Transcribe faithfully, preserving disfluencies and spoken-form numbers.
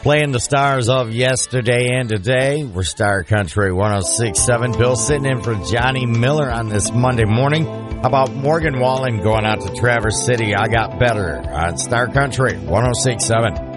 Playing the stars of yesterday and today. We're Star Country one oh six point seven. Bill sitting in for Johnny Miller on this Monday morning. How about Morgan Wallen going out to Traverse City? I Got Better on Star Country one oh six point seven.